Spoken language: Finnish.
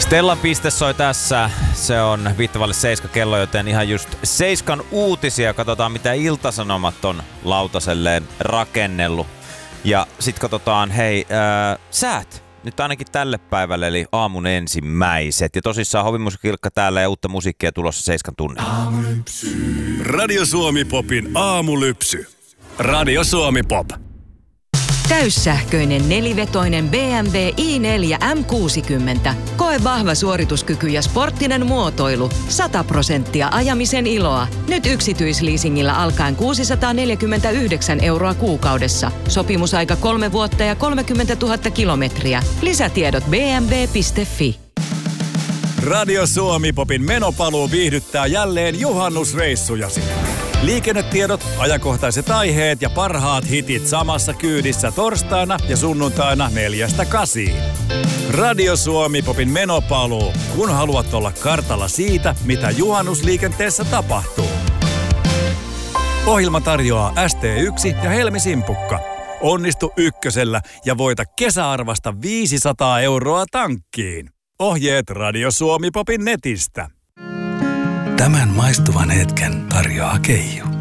Stellan piste soi tässä. Se on Viittavalle 7 kello, joten ihan just 7 uutisia. Katsotaan, mitä Ilta-Sanomat on lautaselleen rakennellut. Ja sit katsotaan, säät. Nyt ainakin tälle päivälle, eli aamun ensimmäiset. Ja tosissaan Hovimusiikka täällä ja uutta musiikkia tulossa 7 tunnilla. Radio Suomi Popin aamulypsy. Radio Suomi Pop. Täyssähköinen nelivetoinen BMW i4 M60. Koe vahva suorituskyky ja sporttinen muotoilu. 100% ajamisen iloa. Nyt yksityisleasingillä alkaen 649 € kuukaudessa. Sopimusaika 3 vuotta ja 30 000 kilometriä. Lisätiedot bmw.fi. Radio Suomi Popin menopaluu viihdyttää jälleen juhannusreissujasi. Liikennetiedot, ajankohtaiset aiheet ja parhaat hitit samassa kyydissä torstaina ja sunnuntaina 4–8. Radio Suomi Popin menopaluu, kun haluat olla kartalla siitä, mitä juhannusliikenteessä tapahtuu. Ohjelma tarjoaa ST1 ja Helmi Simpukka. Onnistu ykkösellä ja voita kesäarvasta 500 € tankkiin. Ohjeet Radio Suomi Popin netistä. Tämän maistuvan hetken tarjoaa Keijo.